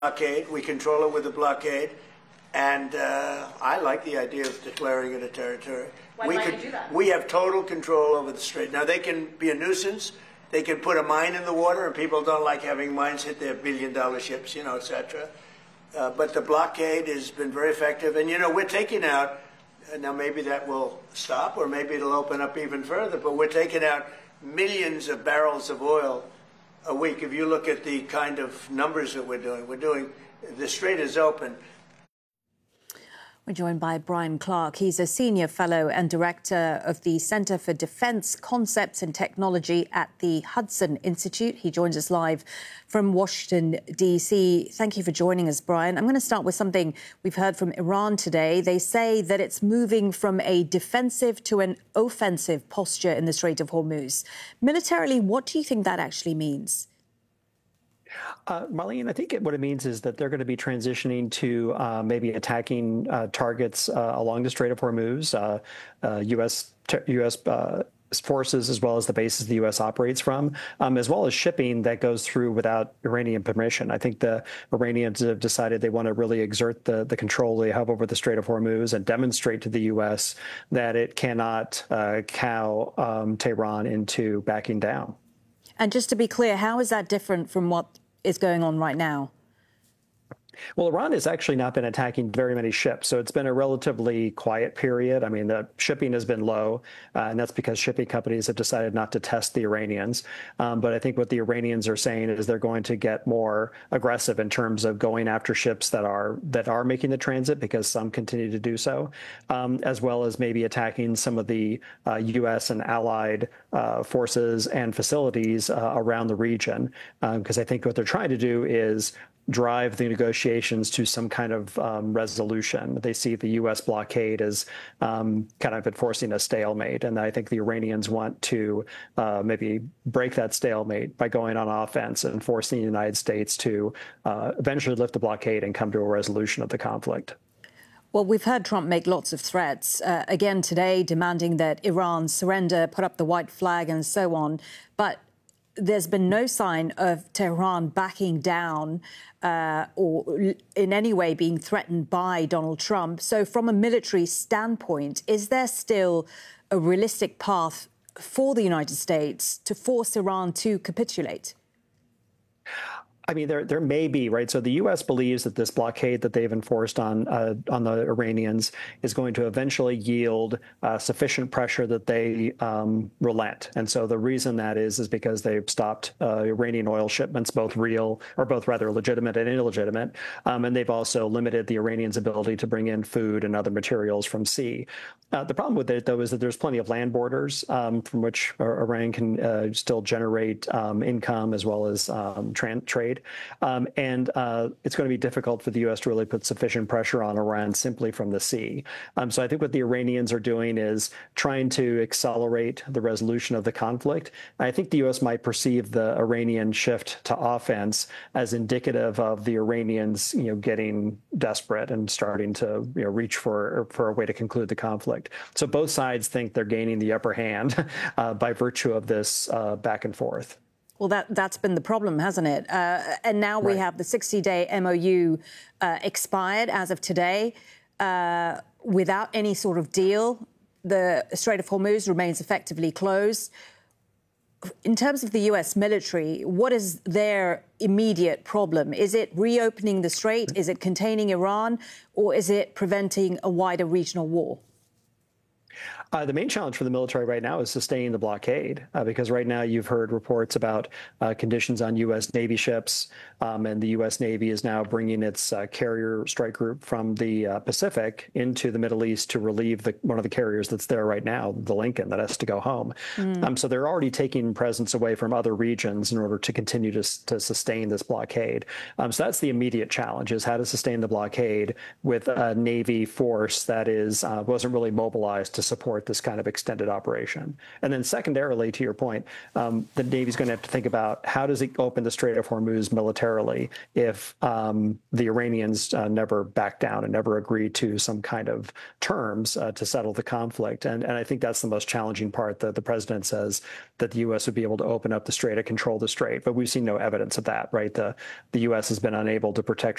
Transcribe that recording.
blockade. We control it with a blockade. And I like the idea of declaring it a territory. Why might you do that? We have total control over the strait. Now, they can be a nuisance. They can put a mine in the water, and people don't like having mines hit their billion-dollar ships, et cetera. But the blockade has been very effective. And, we're taking out, now maybe that will stop, or maybe it'll open up even further, but we're taking out millions of barrels of oil a week. If you look at the kind of numbers that we're doing, the strait is open. We're joined by Brian Clark. He's a senior fellow and director of the Center for Defense Concepts and Technology at the Hudson Institute. He joins us live from Washington, D.C. Thank you for joining us, Brian. I'm going to start with something we've heard from Iran today. They say that it's moving from a defensive to an offensive posture in the Strait of Hormuz. Militarily, what do you think that actually means? Marlene, I think what it means is that they're going to be transitioning to maybe attacking targets along the Strait of Hormuz, U.S. forces, as well as the bases the U.S. operates from, as well as shipping that goes through without Iranian permission. I think the Iranians have decided they want to really exert the control they have over the Strait of Hormuz and demonstrate to the U.S. that it cannot cow Tehran into backing down. And just to be clear, how is that different from what is going on right now? Well, Iran has actually not been attacking very many ships, so it's been a relatively quiet period. I mean, the shipping has been low, and that's because shipping companies have decided not to test the Iranians. But I think what the Iranians are saying is they're going to get more aggressive in terms of going after ships that are making the transit, because some continue to do so, as well as maybe attacking some of the U.S. and allied forces and facilities around the region, because I think what they're trying to do is drive the negotiations to some kind of resolution. They see the U.S. blockade as kind of enforcing a stalemate, and I think the Iranians want to maybe break that stalemate by going on offense and forcing the United States to eventually lift the blockade and come to a resolution of the conflict. Well, we've heard Trump make lots of threats, again today, demanding that Iran surrender, put up the white flag and so on. But there's been no sign of Tehran backing down or in any way being threatened by Donald Trump. So from a military standpoint, is there still a realistic path for the United States to force Iran to capitulate? I mean, there may be, right? So the U.S. believes that this blockade that they've enforced on the Iranians is going to eventually yield sufficient pressure that they relent. And so the reason that is because they've stopped Iranian oil shipments, both rather legitimate and illegitimate. And they've also limited the Iranians' ability to bring in food and other materials from sea. The problem with it, though, is that there's plenty of land borders from which Iran can still generate income as well as trade. And it's going to be difficult for the U.S. to really put sufficient pressure on Iran simply from the sea. So I think what the Iranians are doing is trying to accelerate the resolution of the conflict. I think the U.S. might perceive the Iranian shift to offense as indicative of the Iranians, getting desperate and starting to reach for a way to conclude the conflict. So both sides think they're gaining the upper hand by virtue of this back and forth. Well, that's been the problem, hasn't it? And now we have the 60-day MOU expired as of today without any sort of deal. The Strait of Hormuz remains effectively closed. In terms of the U.S. military, what is their immediate problem? Is it reopening the strait? Is it containing Iran? Or is it preventing a wider regional war? The main challenge for the military right now is sustaining the blockade, because right now you've heard reports about conditions on U.S. Navy ships, and the U.S. Navy is now bringing its carrier strike group from the Pacific into the Middle East to relieve one of the carriers that's there right now, the Lincoln, that has to go home. So they're already taking presence away from other regions in order to continue to sustain this blockade. So that's the immediate challenge, is how to sustain the blockade with a Navy force that wasn't really mobilized to support this kind of extended operation. And then secondarily, to your point, the Navy's going to have to think about how does it open the Strait of Hormuz militarily if the Iranians never back down and never agree to some kind of terms to settle the conflict. And I think that's the most challenging part. That the president says that the U.S. would be able to open up the strait and control the strait, but we've seen no evidence of that, right? The U.S. has been unable to protect